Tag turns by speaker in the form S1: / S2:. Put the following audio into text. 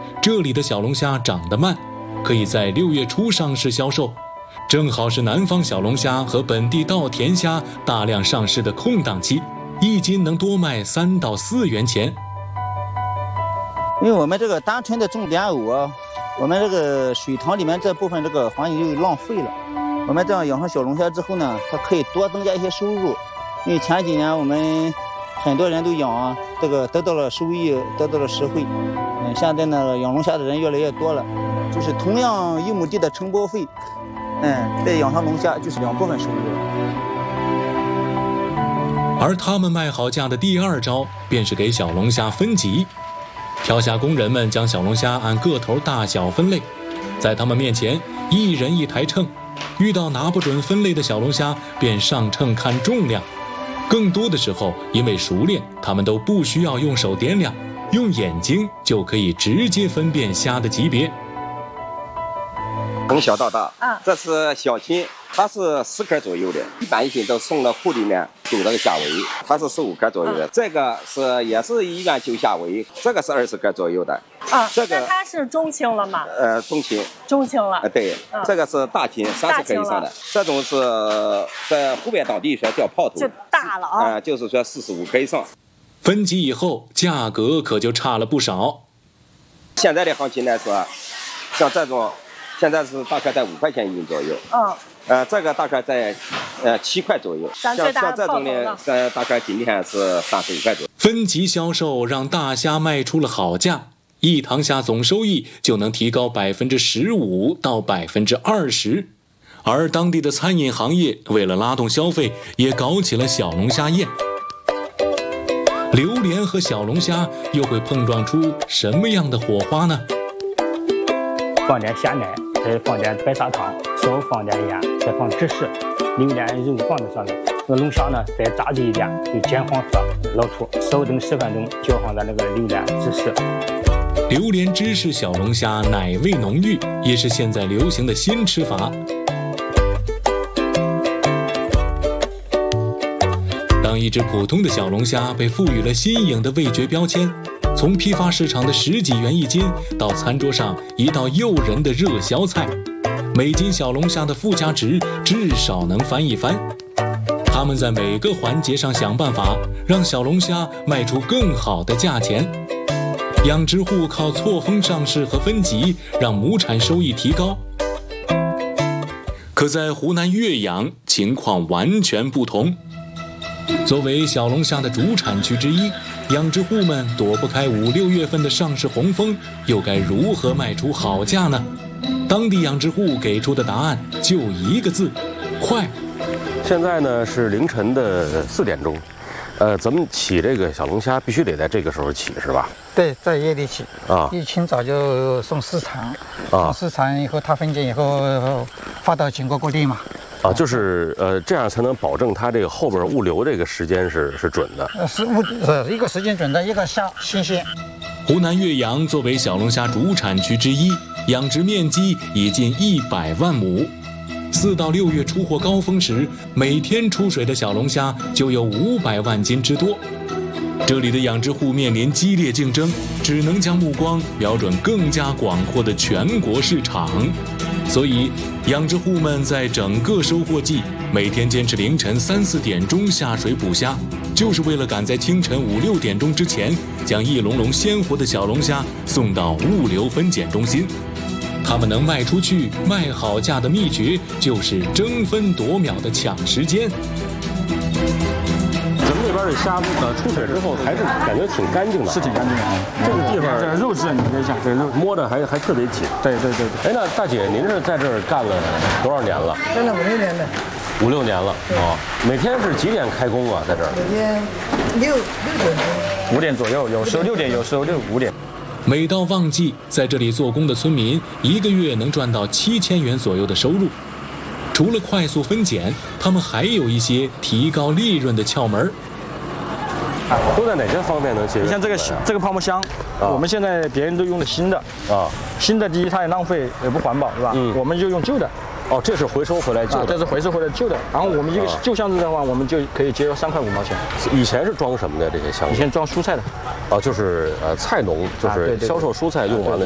S1: 这里的小龙虾长得慢，可以在6月初上市销售，正好是南方小龙虾和本地稻田虾大量上市的空档期，一斤能多卖3到4元钱。
S2: 因为我们这个单纯的种莲藕啊，我们这个水塘里面这部分这个环境就浪费了。我们这样养成小龙虾之后呢，它可以多增加一些收入。因为前几年我们很多人都养啊，这个得到了收益，得到了实惠。现在呢，养龙虾的人越来越多了，就是同样1亩地的承包费，再养上龙虾就是2部分收入。
S1: 而他们卖好价的第2招，便是给小龙虾分级。挑虾工人们将小龙虾按个头大小分类，在他们面前一人一台秤，遇到拿不准分类的小龙虾便上秤看重量。更多的时候，因为熟练，他们都不需要用手掂量，用眼睛就可以直接分辨虾的级别。
S3: 从小到大，这是小斤，它是10克左右的，一般一斤都送到库里面就这个价位，它是15克左右的。这个也是医院就价位，这个是20克左右的。这个
S4: 那它是中轻了吗？中轻了。
S3: 对，这个是大斤30克以上的，这种是在湖北当地说叫泡头，
S4: 就大了啊。
S3: 就是说45克以上。
S1: 分级以后，价格可就差了不少。
S3: 现在的行情来说，像这种。现在是大概在5块钱一斤左右，这个大概在7块左右，像这种的，大概今天是35块左右。
S1: 分级销售让大虾卖出了好价，一塘虾总收益就能提高15%到20%。而当地的餐饮行业为了拉动消费，也搞起了小龙虾宴。榴莲和小龙虾又会碰撞出什么样的火花呢？
S5: 放点虾奶，再放点白砂糖，少放点盐，再放芝士，榴莲肉放在上面。那龙虾呢，再炸制一点，就金黄色，捞出，少蒸10分钟，浇上咱那个榴莲芝士。
S1: 榴莲芝士小龙虾奶味浓郁，也是现在流行的新吃法。当一只普通的小龙虾被赋予了新颖的味觉标签，从批发市场的10几元一斤，到餐桌上一道诱人的热销菜，每斤小龙虾的附加值至少能翻一番。他们在每个环节上想办法，让小龙虾卖出更好的价钱。养殖户靠错峰上市和分级，让亩产收益提高。可在湖南岳阳，情况完全不同。作为小龙虾的主产区之一，养殖户们躲不开5、6月份的上市洪峰，又该如何卖出好价呢？当地养殖户给出的答案就1个字：快。
S6: 现在呢是凌晨的4点钟，咱们起这个小龙虾必须得在这个时候起，是吧？
S7: 对，在夜里起一清早就送市场，送市场以后它分拣以后发到全国各地嘛。
S6: 就是这样才能保证它这个后边物流这个时间是准的。
S7: 一个时间准的，一个虾新鲜。
S1: 湖南岳阳作为小龙虾主产区之一，养殖面积已近100万亩。4到6月出货高峰时，每天出水的小龙虾就有500万斤之多。这里的养殖户面临激烈竞争，只能将目光瞄准更加广阔的全国市场。所以，养殖户们在整个收获季每天坚持凌晨3、4点钟下水捕虾，就是为了赶在清晨5、6点钟之前，将一笼笼鲜活的小龙虾送到物流分拣中心。他们能卖出去、卖好价的秘诀，就是争分夺秒的抢时间。
S6: 咱们这边的虾出水之后还是感觉挺干净的，
S8: 是挺干净的。
S6: 这个地方
S8: 这肉质你可以想，这肉
S6: 摸着还特别紧。
S8: 对。
S6: 哎，那大姐您是在这儿干了多少年了？
S7: 干了5、6年了。
S6: 5、6年了啊！每天是几点开工啊？在这儿？
S7: 每天6点钟
S8: ，5点左右，有时候6点，有时候5点。
S1: 每到旺季，在这里做工的村民1个月能赚到7000元左右的收入。除了快速分拣，他们还有一些提高利润的窍门。
S6: 都在哪些方面能解决？
S8: 你像这个泡沫箱，我们现在别人都用的新的新的第一它也浪费也不环保，是吧？我们就用旧的。
S6: 这是回收回来旧的，
S8: 这是回收回来旧的。然后我们一个旧箱子的话，我们就可以节约3块5毛钱。
S6: 以前是装什么的这些箱子？
S8: 以前装蔬菜的。
S6: 就是菜农，就是销售蔬菜用完的